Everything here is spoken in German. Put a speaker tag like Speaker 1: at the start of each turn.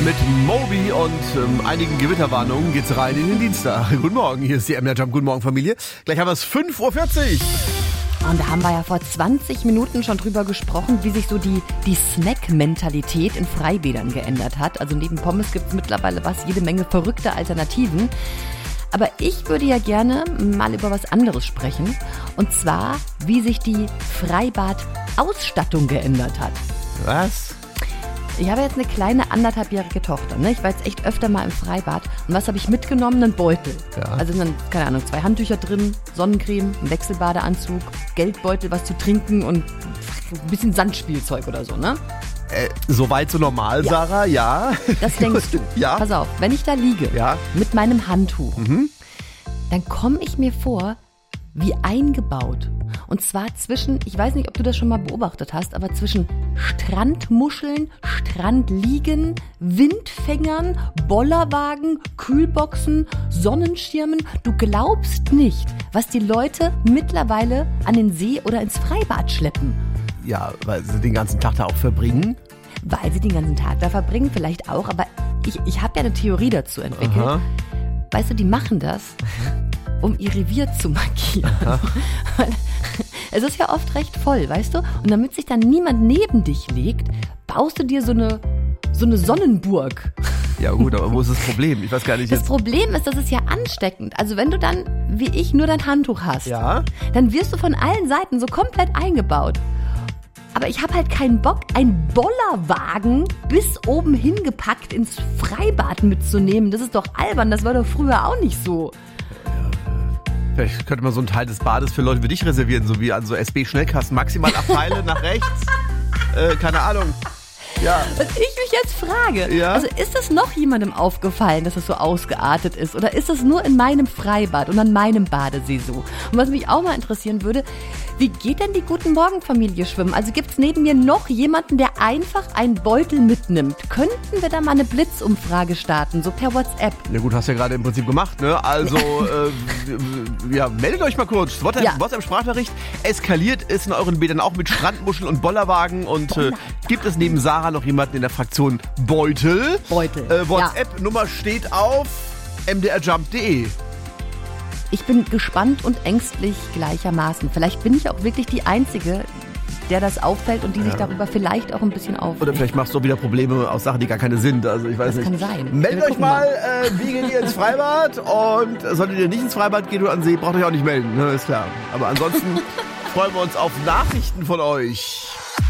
Speaker 1: Mit Moby und einigen Gewitterwarnungen geht's rein in den Dienstag. Guten Morgen, hier ist die MDR Jump. Guten Morgen, Familie. Gleich haben wir es 5.40 Uhr.
Speaker 2: Und da haben wir ja vor 20 Minuten schon drüber gesprochen, wie sich so die Snack-Mentalität in Freibädern geändert hat. Also neben Pommes gibt's mittlerweile jede Menge verrückte Alternativen. Aber ich würde ja gerne mal über was anderes sprechen. Und zwar, wie sich die Freibad-Ausstattung geändert hat.
Speaker 1: Was?
Speaker 2: Ich habe jetzt eine kleine 1,5-jährige Tochter. Ne? Ich war jetzt echt öfter mal im Freibad. Und was habe ich mitgenommen? Einen Beutel.
Speaker 1: Ja.
Speaker 2: Also dann, keine Ahnung, 2 Handtücher drin, Sonnencreme, ein Wechselbadeanzug, Geldbeutel, was zu trinken und ein bisschen Sandspielzeug oder so, ne?
Speaker 1: Soweit so normal,
Speaker 2: Ja.
Speaker 1: Sarah, ja.
Speaker 2: Das denkst du.
Speaker 1: Ja.
Speaker 2: Pass auf, wenn ich da liege
Speaker 1: Ja.
Speaker 2: mit meinem Handtuch, dann komme ich mir vor wie eingebaut. Und zwar zwischen, ich weiß nicht, ob du das schon mal beobachtet hast, aber zwischen Strandmuscheln, Strandliegen, Windfängern, Bollerwagen, Kühlboxen, Sonnenschirmen. Du glaubst nicht, was die Leute mittlerweile an den See oder ins Freibad schleppen.
Speaker 1: Ja, weil sie den ganzen Tag da auch verbringen.
Speaker 2: Weil sie den ganzen Tag da verbringen, vielleicht auch. Aber ich habe ja eine Theorie dazu entwickelt.
Speaker 1: Aha.
Speaker 2: Weißt du, die machen das, um ihr Revier zu markieren. Weil es ist ja oft recht voll, weißt du? Und damit sich dann niemand neben dich legt, baust du dir so eine Sonnenburg.
Speaker 1: Ja gut, aber wo ist das Problem? Ich weiß gar nicht
Speaker 2: Das
Speaker 1: jetzt.
Speaker 2: Problem ist, das ist ja ansteckend. Also wenn du dann, wie ich, nur dein Handtuch hast,
Speaker 1: Ja?
Speaker 2: dann wirst du von allen Seiten so komplett eingebaut. Aber ich habe halt keinen Bock, einen Bollerwagen bis oben hingepackt ins Freibad mitzunehmen. Das ist doch albern, das war doch früher auch nicht so.
Speaker 1: Vielleicht könnte man so einen Teil des Bades für Leute wie dich reservieren, so wie an so SB-Schnellkasten. Maximal Abteile nach rechts. Keine Ahnung. Ja.
Speaker 2: Was ich mich jetzt frage,
Speaker 1: Ja?
Speaker 2: also ist es noch jemandem aufgefallen, dass es so ausgeartet ist? Oder ist es nur in meinem Freibad und an meinem Badesee so? Und was mich auch mal interessieren würde, wie geht denn die Guten Morgen-Familie schwimmen? Also gibt es neben mir noch jemanden, der einfach einen Beutel mitnimmt? Könnten wir da mal eine Blitzumfrage starten, so per WhatsApp?
Speaker 1: Ja gut, hast du ja gerade im Prinzip gemacht, ne? Also, ja, meldet euch mal kurz.
Speaker 2: Ja.
Speaker 1: WhatsApp-Sprachnachricht. Eskaliert es in euren Bädern auch mit Strandmuscheln und Bollerwagen? Und gibt es neben Sarah noch jemanden in der Fraktion Beutel?
Speaker 2: Beutel,
Speaker 1: WhatsApp-Nummer steht auf mdrjump.de.
Speaker 2: Ich bin gespannt und ängstlich gleichermaßen. Vielleicht bin ich auch wirklich die Einzige, der das auffällt und die sich darüber vielleicht auch ein bisschen aufregt.
Speaker 1: Oder vielleicht machst du wieder Probleme aus Sachen, die gar keine sind. Also ich weiß
Speaker 2: Das
Speaker 1: nicht.
Speaker 2: kann sein.
Speaker 1: Meldet
Speaker 2: Wir
Speaker 1: euch
Speaker 2: gucken
Speaker 1: mal, wie geht ihr ins Freibad? Und solltet ihr nicht ins Freibad gehen oder an den See, braucht euch auch nicht melden, ne? Ist klar. Aber ansonsten freuen wir uns auf Nachrichten von euch.